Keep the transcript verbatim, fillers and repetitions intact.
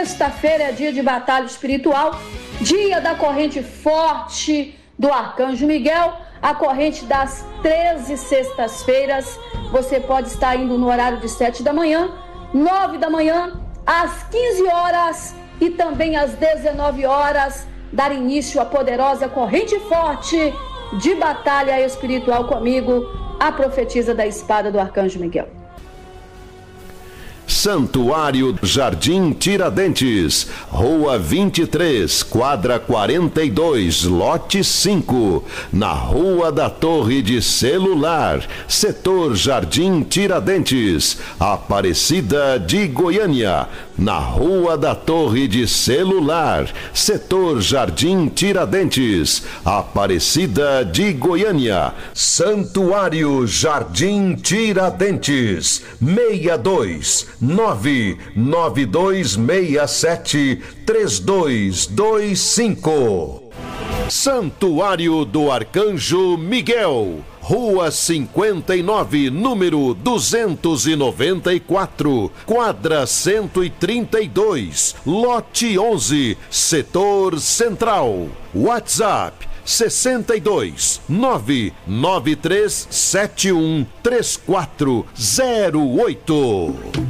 Sexta-feira é dia de batalha espiritual, dia da corrente forte do Arcanjo Miguel, a corrente das treze sextas-feiras. Você pode estar indo no horário de sete da manhã, nove da manhã, às quinze horas e também às dezenove horas, dar início à poderosa corrente forte de batalha espiritual comigo, a profetisa da espada do Arcanjo Miguel. Santuário Jardim Tiradentes, Rua vinte e três, quadra quarenta e dois, lote cinco, na Rua da Torre de Celular, setor Jardim Tiradentes, Aparecida de Goiânia, na Rua da Torre de Celular, setor Jardim Tiradentes, Aparecida de Goiânia. Santuário Jardim Tiradentes, seis dois nove nove dois seis sete três dois dois cinco. Santuário do Arcanjo Miguel, Rua cinquenta e nove, número duzentos e noventa e quatro, quadra cento e trinta e dois, lote onze, setor central. WhatsApp sessenta e dois, nove nove três sete um três quatro zero oito.